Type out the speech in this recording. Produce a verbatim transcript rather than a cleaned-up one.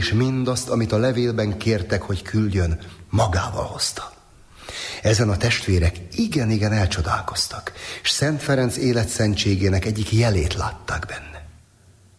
és mindazt, amit a levélben kértek, hogy küldjön, magával hozta. Ezen a testvérek igen-igen elcsodálkoztak, és Szent Ferenc életszentségének egyik jelét látták benne.